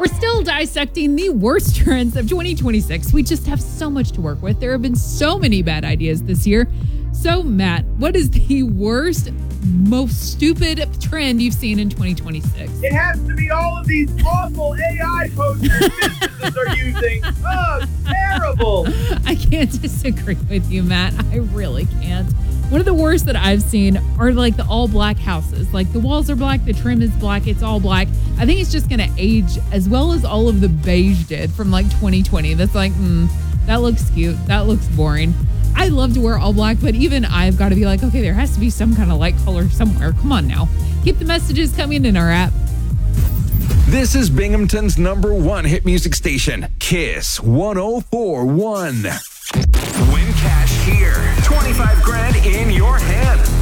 We're still dissecting the worst trends of 2026. We just have so much to work with. There have been so many bad ideas this year. So, Matt, what is the worst, most stupid trend you've seen in 2026? It has to be all of these awful AI posters businesses are using. Oh, terrible. I can't disagree with you, Matt. I really can't. One of the worst that I've seen are like the all black houses. Like the walls are black, the trim is black, it's all black. I think it's just going to age as well as all of the beige did from like 2020. That's like, that looks cute. That looks boring. I love to wear all black, but even I've got to be like, okay, there has to be some kind of light color somewhere. Come on now. Keep the messages coming in our app. This is Binghamton's #1 hit music station, Kiss 104.1. Win cash here. 25 grand in your hand.